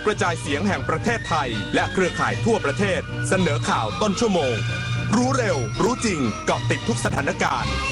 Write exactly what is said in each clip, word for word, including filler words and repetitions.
กระจายเสียงแห่งประเทศไทยและเครือข่ายทั่วประเทศเสนอข่าวต้นชั่วโมงรู้เร็วรู้จริงเกาะติดทุกสถานการณ์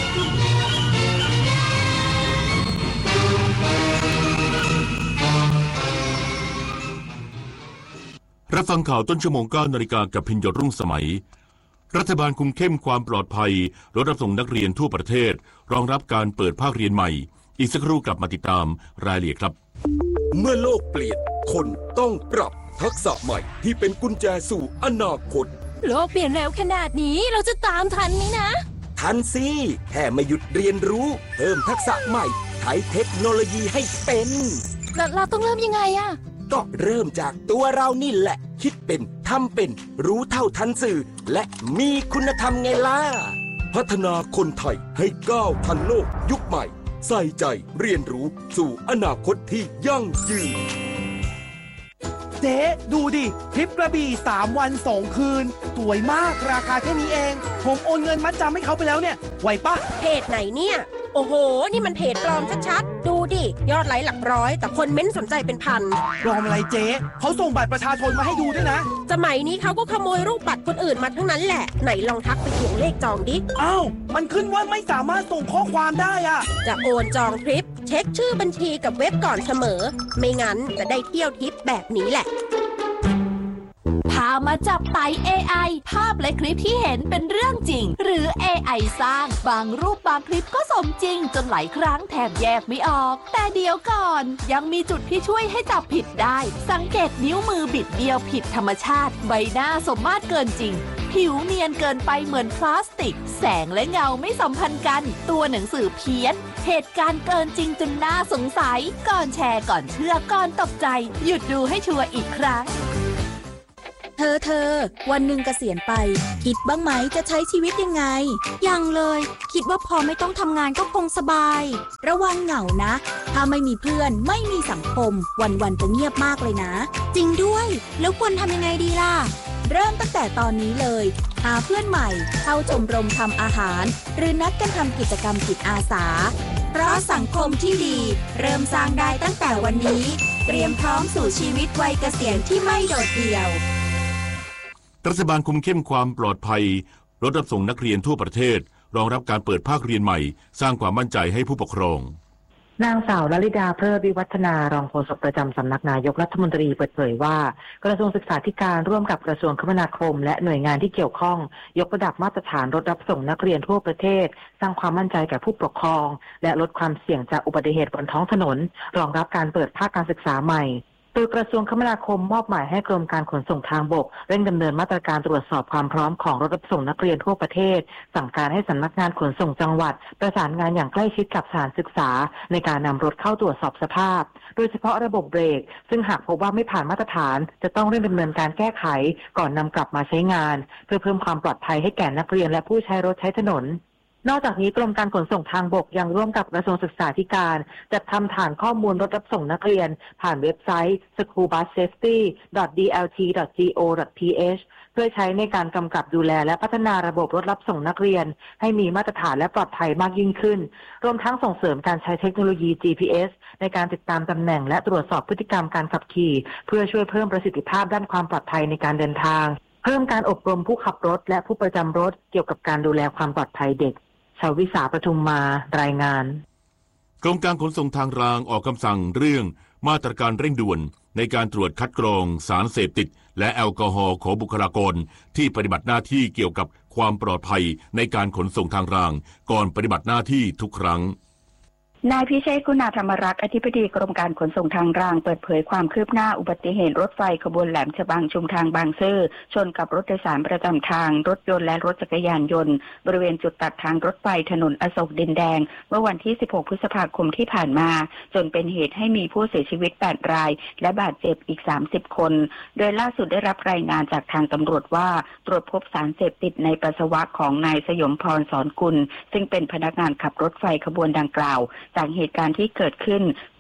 รับฟังข่าวต้นชั่วโมงเก้านาฬิกากับพิญญรุ่งสมัยรัฐบาลคุมเข้มความปลอดภัยรถรับส่งนักเรียนทั่วประเทศรองรับการเปิดภาคเรียนใหม่อีกสักครู่กลับมาติดตามรายละเอียดครับเมื่อโลกเปลี่ยนคนต้องปรับทักษะใหม่ที่เป็นกุญแจสู่อนาคตโลกเปลี่ยนเร็วขนาดนี้เราจะตามทันไหมนะทันสิแค่ไม่หยุดเรียนรู้เพิ่มทักษะใหม่ใช้เทคโนโลยีให้เป็นแล้วเราต้องเริ่มยังไงอะก็เริ่มจากตัวเรานี่แหละคิดเป็นทำเป็นรู้เท่าทันสื่อและมีคุณธรรมไงล่ะพัฒนาคนไทยให้ก้าวทันโลกยุคใหม่ใส่ใจเรียนรู้สู่อนาคตที่ยั่งยืนเจ๊ดูดิทริปกระบี่สามวันสองคืนสวยมากราคาแค่นี้เองผมโอนเงินมัดจำให้เขาไปแล้วเนี่ยไหวปะเพจไหนเนี่ยโอ้โหนี่มันเพจปลอมชัดๆดูดิยอดไลค์หลักร้อยแต่คนเม้นสนใจเป็นพันปลอมอะไรเจ๊เขาส่งบัตรประชาชนมาให้ดูด้วยนะสมัยนี้เขาก็ขโมยรูปบัตรคนอื่นมาทั้งนั้นแหละไหนลองทักไปทวงเลขจองดิอ้าวมันขึ้นว่าไม่สามารถส่งข้อความได้อะจะโอนจองทริปเช็คชื่อบัญชีกับเว็บก่อนเสมอไม่งั้นจะได้เที่ยวทริปแบบนี้แหละพามาจับไต่ เอ ไอ ภาพและคลิปที่เห็นเป็นเรื่องจริงหรือ เอ ไอ สร้างบางรูปบางคลิปก็สมจริงจนหลายครั้งแทบแยกไม่ออกแต่เดี๋ยวก่อนยังมีจุดที่ช่วยให้จับผิดได้สังเกตนิ้วมือบิดเบี้ยวผิดธรรมชาติใบหน้าสมมาตรเกินจริงผิวเนียนเกินไปเหมือนพลาสติกแสงและเงาไม่สัมพันธ์กันตัวหนังสือเพี้ยนเหตุการณ์เกินจริงจนน่าสงสัยก่อนแชร์ก่อนเชื่อก่อนตกใจหยุดดูให้ชัวร์อีกครั้งเธอเธอวันหนึ่งเกษียณไปคิดบ้างไหมจะใช้ชีวิตยังไงยังเลยคิดว่าพอไม่ต้องทำงานก็คงสบายระวังเหงานะถ้าไม่มีเพื่อนไม่มีสังคมวันๆจะเงียบมากเลยนะจริงด้วยแล้วควรทำยังไงดีล่ะเริ่มตั้งแต่ตอนนี้เลยหาเพื่อนใหม่เข้าชมรมทำอาหารหรือนัดกันทำกิจกรรมจิตอาสาเพราะสังคมที่ดีเริ่มสร้างได้ตั้งแต่วันนี้เตรียมพร้อมสู่ชีวิตวัยเกษียณที่ไม่โดดเดี่ยวรัฐบาลคุมเข้มความปลอดภัยรถรับส่งนักเรียนทั่วประเทศรองรับการเปิดภาคเรียนใหม่สร้างความมั่นใจให้ผู้ปกครองนางสาวลลิดาเพลิดวิวัฒนารองโฆษกประจำสำนักนายกรัฐมนตรีเปิดเผยว่ากระทรวงศึกษาธิการร่วมกับกระทรวงคมนาคมและหน่วยงานที่เกี่ยวข้องยกระดับมาตรฐานรถรับส่งนักเรียนทั่วประเทศสร้างความมั่นใจแก่ผู้ปกครองและลดความเสี่ยงจากอุบัติเหตุบนท้องถนนรองรับการเปิดภาคการศึกษาใหม่โดยกระทรวงคมนาคมมอบหมายให้กรมการขนส่งทางบกเร่งดำเนินมาตรการตรวจสอบความพร้อมของรถรับส่งนักเรียนทั่วประเทศสั่งการให้สำนักงานขนส่งจังหวัดประสานงานอย่างใกล้ชิดกับสถานศึกษาในการนำรถเข้าตรวจสอบสภาพโดยเฉพาะระบบเบรกซึ่งหากพบว่าไม่ผ่านมาตรฐานจะต้องเร่งดำเนินการแก้ไขก่อนนำกลับมาใช้งานเพื่อเพิ่มความปลอดภัยให้แก่นักเรียนและผู้ใช้รถใช้ถนนนอกจากนี้กรมการขนส่งทางบกยังร่วมกับกระทรวงศึกษาธิการจัดทำฐานข้อมูลรถรับส่งนักเรียนผ่านเว็บไซต์ สกูลบัสเซฟตี้ ดอท ดี แอล ที ดอท จี โอ ดอท ที เอช เพื่อใช้ในการกำกับดูแลและพัฒนาระบบรถรับส่งนักเรียนให้มีมาตรฐานและปลอดภัยมากยิ่งขึ้นรวมทั้งส่งเสริมการใช้เทคโนโลยี จี พี เอส ในการติดตามตำแหน่งและตรวจสอบพฤติกรรมการขับขี่เพื่อช่วยเพิ่มประสิทธิภาพด้านความปลอดภัยในการเดินทางเพิ่มการอบรมผู้ขับรถและผู้ประจำรถเกี่ยวกับการดูแลความปลอดภัยเด็กชาววิสาปทุมมารายงานกรมการขนส่งทางรางออกคำสั่งเรื่องมาตรการเร่งด่วนในการตรวจคัดกรองสารเสพติดและแอลกอฮอล์ของบุคลากรที่ปฏิบัติหน้าที่เกี่ยวกับความปลอดภัยในการขนส่งทางรางก่อนปฏิบัติหน้าที่ทุกครั้งนายพิเชษฐ์คุณาธรรมรักษ์อธิบดีกรมการขนส่งทางรางเปิดเผยความคืบหน้าอุบัติเหตุรถไฟขบวนแหลมฉบังชุมทางบางซื่อชนกับรถโดยสารประจำทางรถยนต์และรถจักรยานยนต์บริเวณจุดตัดทางรถไฟถนนอโศกดินแดงเมื่อวันที่สิบหกพฤษภาคมที่ผ่านมาจนเป็นเหตุให้มีผู้เสียชีวิตแปดรายและบาดเจ็บอีกสามสิบคนโดยล่าสุดได้รับรายงานจากทางตำรวจว่าตรวจพบสารเสพติดในปัสสาวะของนายสยมพรสอนกุลซึ่งเป็นพนักงานขับรถไฟขบวนดังกล่าวจากเหตุการณ์ที่เกิดขึ้น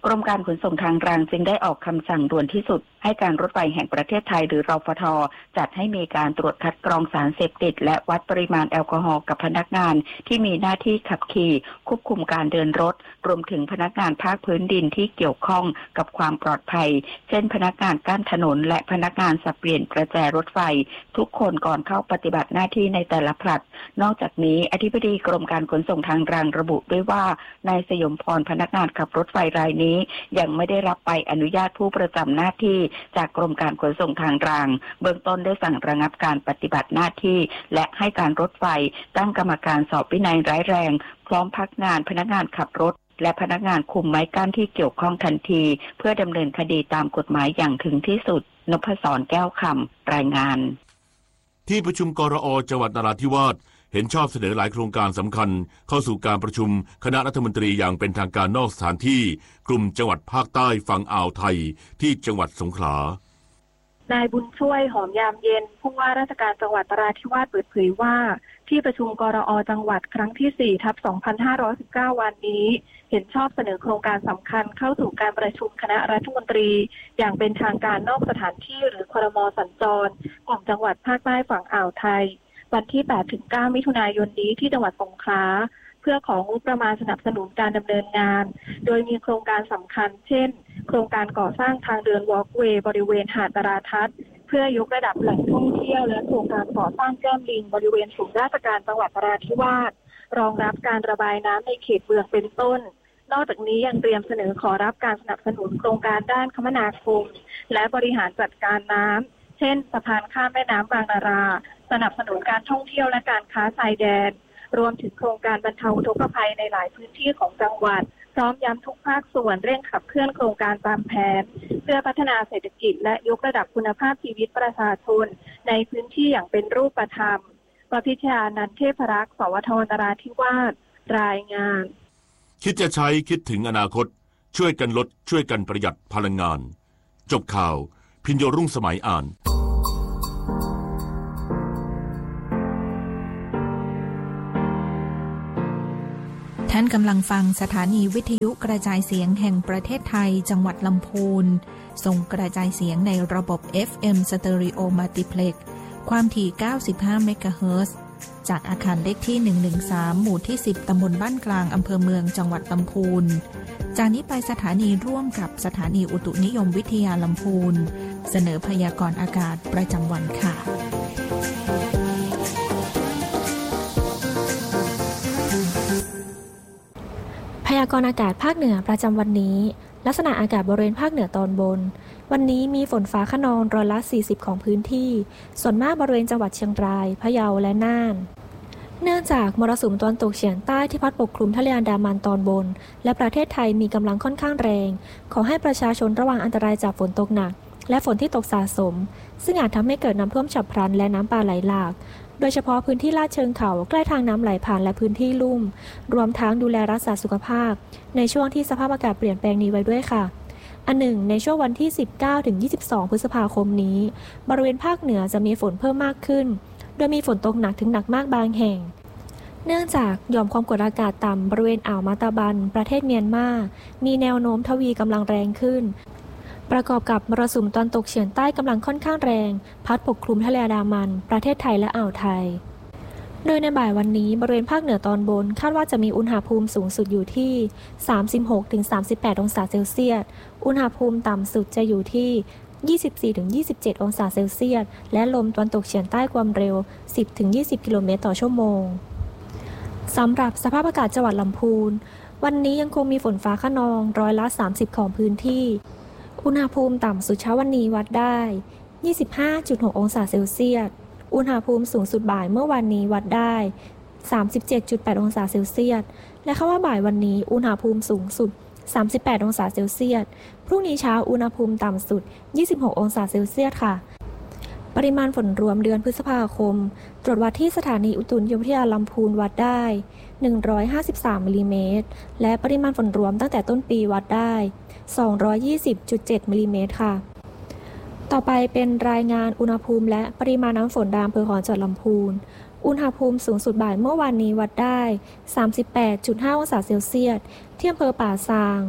กรมการขนส่งทางรางจึงได้ออกคำสั่งด่วนที่สุดให้การรถไฟแห่งประเทศไทยหรือรฟท.จัดให้มีการตรวจคัดกรองสารเสพติดและวัดปริมาณแอลกอฮอล์กับพนักงานที่มีหน้าที่ขับขี่ควบคุมการเดินรถรวมถึงพนักงานภาคพื้นดินที่เกี่ยวข้องกับความปลอดภัยเช่นพนักงานกั้นถนนและพนักงานสับเปลี่ยนประแจรถไฟทุกคนก่อนเข้าปฏิบัติหน้าที่ในแต่ละผลัดนอกจากนี้อธิบดีกรมการขนส่งทางรางระบุด้วยว่านายสยมพรพนักงานขับรถไฟรายนี้ยังไม่ได้รับใบอนุญาตผู้ประจำหน้าที่จากกรมการขนส่งทางรางเบื้องต้นได้สั่งระงับการปฏิบัติหน้าที่และให้การรถไฟตั้งกรรมการสอบวินัยร้ายแรงพร้อมพักงานพนักงานขับรถและพนักงานคุมไม้กั้นที่เกี่ยวข้องทันทีเพื่อดำเนินคดีตามกฎหมายอย่างถึงที่สุดนพศรแก้วคำรายงานที่ประชุมกรอ.จังหวัดนราธิวาสเห็นชอบเสนอหลายโครงการสำคัญเข้าสู่การประชุมคณะรัฐมนตรีอย่างเป็นทางการนอกสถานที่กลุ่มจังหวัดภาคใต้ฝั่งอ่าวไทยที่จังหวัดสงขลานายบุญช่วยหอมยามเย็นผู้ว่าราชการจังหวัดนราธิวาสเปิดเผยว่าที่ประชุมกรอ.จังหวัดครั้งที่ สี่ทับสองพันห้าร้อยสิบเก้า วันนี้เห็นชอบเสนอโครงการสำคัญเข้าสู่การประชุมคณะรัฐมนตรีอย่างเป็นทางการนอกสถานที่หรือครม.สัญจรกลุ่มจังหวัดภาคใต้ฝั่งอ่าวไทยวันที่ แปดถึงเก้า มิถุนายนนี้ที่จังหวัดสงขลาเพื่อของงบประมาณสนับสนุนการดำเนินงานโดยมีโครงการสำคัญเช่นโครงการก่อสร้างทางเดินวอล์กเวย์บริเวณหาดนราทัศน์เพื่อยกระดับแหล่งท่องเที่ยวและโครงการก่อสร้างแก้มลิงบริเวณศูนย์ราชการจังหวัดนราธิวาสรองรับการระบายน้ำในเขตเมืองเป็นต้นนอกจากนี้ยังเตรียมเสนอขอรับการสนับสนุนโครงการด้านคมนาคมและบริหารจัดการน้ำเช่นสะพานข้ามแม่น้ำบางนาราสนับสนุนการท่องเที่ยวและการค้าชายแดนรวมถึงโครงการบรรเทาอุทกภัยในหลายพื้นที่ของจังหวัดพร้อมย้ำทุกภาคส่วนเร่งขับเคลื่อนโครงการตามแผนเพื่อพัฒนาเศรษฐกิจและยกระดับคุณภาพชีวิตประชาชนในพื้นที่อย่างเป็นรูปธรรมประพิชานันท์เทพรักษ์สวทนราธิวาสรายงานคิดจะใช้คิดถึงอนาคตช่วยกันลดช่วยกันประหยัดพลังงานจบข่าวพิญโยรุ่งสมัยอ่านท่านกำลังฟังสถานีวิทยุกระจายเสียงแห่งประเทศไทยจังหวัดลำพูนส่งกระจายเสียงในระบบ เอฟ เอ็ม Stereo Multiplex ความถี่เก้าสิบห้าเมกะเฮิรตซ์จากอาคารเลขที่หนึ่งหนึ่งสามหมู่ที่สิบตำบลบ้านกลางอำเภอเมืองจังหวัดลำพูนจากนี้ไปสถานีร่วมกับสถานีอุตุนิยมวิทยาลำพูนเสนอพยากรณ์อากาศประจำวันค่ะพยากรณ์อากาศภาคเหนือประจำวันนี้ลักษณะอากาศบริเวณภาคเหนือตอนบนวันนี้มีฝนฟ้าคะนองร้อยละสี่สิบของพื้นที่ส่วนมากบริเวณจังหวัดเชียงรายพะเยาและน่านเนื่องจากมรสุมตะวันตกเฉียงใต้ที่พัดปกคลุมทะเลอันดามันตอนบนและประเทศไทยมีกำลังค่อนข้างแรงขอให้ประชาชนระวังอันตรายจากฝนตกหนักและฝนที่ตกสะสมซึ่งอาจทำให้เกิดน้ำท่วมฉับพลันและน้ำป่าไหลหลากโดยเฉพาะพื้นที่ลาดเชิงเขาใกล้ทางน้ำไหลผ่านและพื้นที่ลุ่มรวมทั้งดูแลรักษาสุขภาพในช่วงที่สภาพอากาศเปลี่ยนแปลงนี้ไว้ด้วยค่ะอันหนึ่งในช่วงวันที่สิบเก้าถึงยี่สิบสองพฤษภาคมนี้บริเวณภาคเหนือจะมีฝนเพิ่มมากขึ้นโดยมีฝนตกหนักถึงหนักมากบางแห่งเนื่องจากหย่อมความกดอากาศต่ำบริเวณอ่าวมาตาบันประเทศเมียนมามีแนวโน้มทวีกำลังแรงขึ้นประกอบกับมรสุมตะวันตกเฉียงใต้กำลังค่อนข้างแรงพัดปกคลุมทะเลอันดามันประเทศไทยและอ่าวไทยโดยในบ่ายวันนี้บริเวณภาคเหนือตอนบนคาดว่าจะมีอุณหภูมิสูงสุดอยู่ที่ สามสิบหกถึงสามสิบแปด องศาเซลเซียสอุณหภูมิต่ำสุดจะอยู่ที่ ยี่สิบสี่ถึงยี่สิบเจ็ด องศาเซลเซียสและลมตะวันตกเฉียงใต้ความเร็ว สิบถึงยี่สิบ กิโลเมตรต่อชั่วโมงสำหรับสภาพอากาศจังหวัดลำพูนวันนี้ยังคงมีฝนฟ้าคะนองร้อยละสามสิบของพื้นที่อุณหภูมิต่ำสุดเช้าวันนี้วัดได้ ยี่สิบห้าจุดหก องศาเซลเซียสอุณหภูมิสูงสุดบ่ายเมื่อวันนี้วัดได้ สามสิบเจ็ดจุดแปด องศาเซลเซียสและคาดว่าบ่ายวันนี้อุณหภูมิสูงสุดสามสิบแปดองศาเซลเซียสพรุ่งนี้เช้าอุณหภูมิต่ำสุดยี่สิบหกองศาเซลเซียสค่ะปริมาณฝนรวมเดือนพฤษภาคมตรวจวัดที่สถานีอุตุนิยมวิทยาลำพูนวัดได้หนึ่งร้อยห้าสิบสามมิลลิเมตรและปริมาณฝนรวมตั้งแต่ต้นปีวัดได้สองร้อยยี่สิบจุดเจ็ด มิลลิเมตรค่ะต่อไปเป็นรายงานอุณหภูมิและปริมาณน้ำฝนในอำเภอขอนจังหวัดลำพูนอุณหภูมิสูงสุดบ่ายเมื่อวานนี้วัดได้ สามสิบแปดจุดห้า องศาเซลเซียสที่อำเภอป่าซาง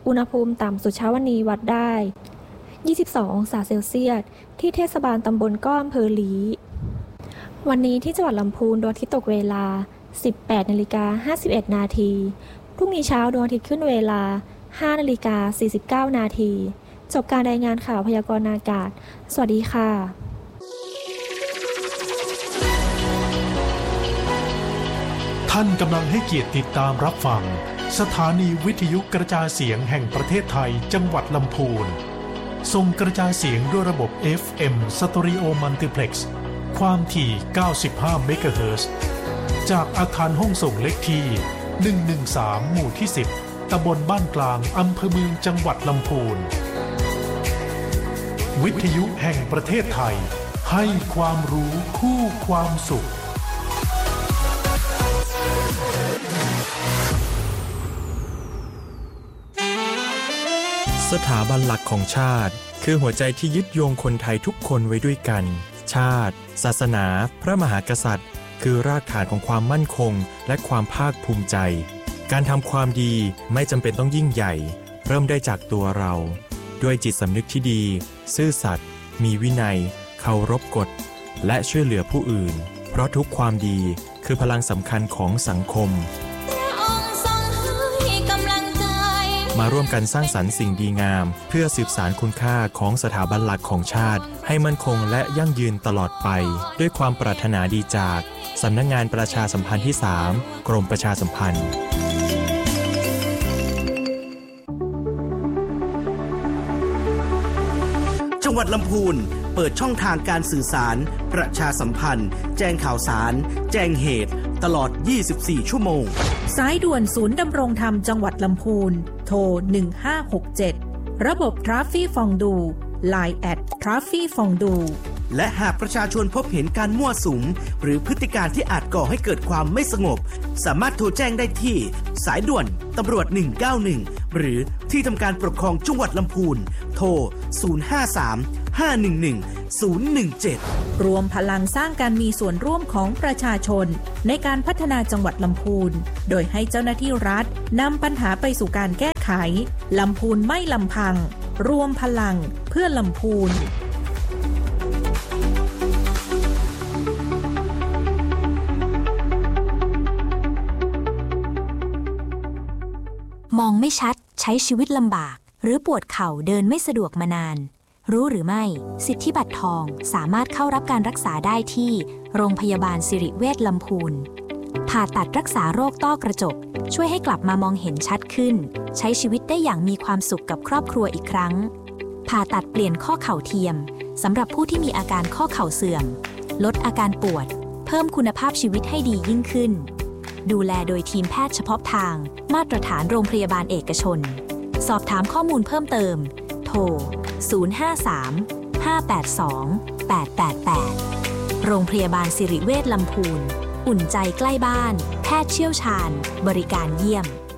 อุณหภูมิต่ำสุดเช้าวันนี้วัดได้ยี่สิบสององศาเซลเซียสที่เทศบาลตำบลก้ออำเภอหลีวันนี้ที่จังหวัดลำพูนดวงอาทิตย์ตกเวลา สิบแปดนาฬิกาห้าสิบเอ็ดนาทีพรุ่งนี้เช้าดวงอาทิตย์ขึ้นเวลา ห้านาฬิกาสี่สิบเก้านาทีจบการรายงานข่าวพยากรณ์อากาศสวัสดีค่ะท่านกำลังให้เกียรติติดตามรับฟังสถานีวิทยุกระจายเสียงแห่งประเทศไทยจังหวัดลำพูนส่งกระจายเสียงด้วยระบบ เอฟ เอ็ม Stereo Multiplex ความถี่ เก้าสิบห้า เมกะเฮิรตซ์ จากอาคารห้องส่งเลขที่ หนึ่งหนึ่งสาม หมู่ที่ สิบ ตำบลบ้านกลางอำเภอเมืองจังหวัดลำพูนวิทยุแห่งประเทศไทยให้ความรู้คู่ความสุขสถาบันหลักของชาติคือหัวใจที่ยึดโยงคนไทยทุกคนไว้ด้วยกันชาติศาสนาพระมหากษัตริย์คือรากฐานของความมั่นคงและความภาคภูมิใจการทำความดีไม่จำเป็นต้องยิ่งใหญ่เริ่มได้จากตัวเราด้วยจิตสำนึกที่ดีซื่อสัตย์มีวินัยเคารพกฎและช่วยเหลือผู้อื่นเพราะทุกความดีคือพลังสำคัญของสังคมมาร่วมกันสร้างสรรค์สิ่งดีงามเพื่อสืบสานคุณค่าของสถาบันหลักของชาติให้มั่นคงและยั่งยืนตลอดไปด้วยความปรารถนาดีจากสำนักงานประชาสัมพันธ์ที่ สาม กรมประชาสัมพันธ์จังหวัดลำพูนเปิดช่องทางการสื่อสารประชาสัมพันธ์แจ้งข่าวสารแจ้งเหตุตลอดยี่สิบสี่ชั่วโมงสายด่วนศูนย์ดำรงธรรมจังหวัดลำพูนโทรหนึ่งห้าหกเจ็ดระบบทราฟฟี่ฟองดู ไลน์ แอท ทราฟฟี่ฟองดูและหากประชาชนพบเห็นการมั่วสุมหรือพฤติการที่อาจก่อให้เกิดความไม่สงบสามารถโทรแจ้งได้ที่สายด่วนตำรวจหนึ่งเก้าหนึ่งหรือที่ทำการปกครองจังหวัดลำพูนโทรศูนย์ ห้า สาม ห้า หนึ่ง หนึ่ง ศูนย์ หนึ่ง เจ็ดรวมพลังสร้างการมีส่วนร่วมของประชาชนในการพัฒนาจังหวัดลำพูนโดยให้เจ้าหน้าที่รัฐนำปัญหาไปสู่การแก้ไขลำพูนไม่ลำพังรวมพลังเพื่อลำพูนมองไม่ชัดใช้ชีวิตลำบากหรือปวดเข่าเดินไม่สะดวกมานานรู้หรือไม่สิทธิบัตรทองสามารถเข้ารับการรักษาได้ที่โรงพยาบาลสิริเวชลำพูนผ่าตัดรักษาโรคต้อกระจกช่วยให้กลับมามองเห็นชัดขึ้นใช้ชีวิตได้อย่างมีความสุขกับครอบครัวอีกครั้งผ่าตัดเปลี่ยนข้อเข่าเทียมสำหรับผู้ที่มีอาการข้อเข่าเสื่อมลดอาการปวดเพิ่มคุณภาพชีวิตให้ดียิ่งขึ้นดูแลโดยทีมแพทย์เฉพาะทางมาตรฐานโรงพยาบาลเอกชนสอบถามข้อมูลเพิ่มเติมโทรศูนย์ ห้า สาม ห้า แปด สอง แปด แปด แปดโรงพยาบาลสิริเวชลำพูนอุ่นใจใกล้บ้านแพทย์เชี่ยวชาญบริการเยี่ยม